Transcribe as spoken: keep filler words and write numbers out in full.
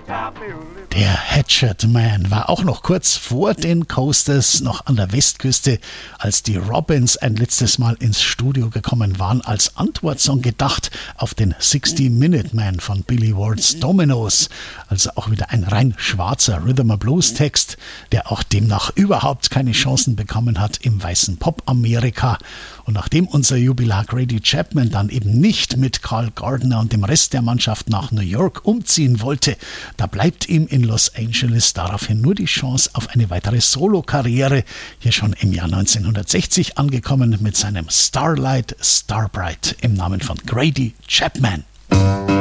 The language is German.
Der Hatchet Man war auch noch kurz vor den Coasters noch an der Westküste, als die Robins ein letztes Mal ins Studio gekommen waren, als Antwortsong gedacht auf den sixty minute Man von Billy Ward's Dominoes. Also auch wieder ein rein schwarzer Rhythm and Blues Text, der auch demnach überhaupt keine Chancen bekommen hat im weißen Pop-Amerika. Und nachdem unser Jubilar Grady Chapman dann eben nicht mit Carl Gardner und dem Rest der Mannschaft nach New York umziehen wollte, da bleibt ihm in Los Angeles daraufhin nur die Chance auf eine weitere Solo-Karriere, hier schon im Jahr neunzehnhundertsechzig angekommen mit seinem Starlight Starbright im Namen von Grady Chapman.